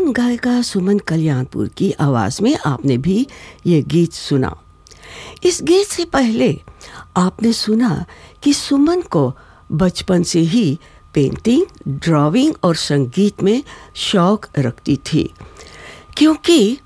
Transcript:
महान गायिका सुमन कल्याणपुर की आवाज़ में आपने भी ये गीत सुना। इस गीत से पहले आपने सुना कि सुमन को बचपन से ही पेंटिंग, ड्राइंग और संगीत में शौक रखती थी, क्योंकि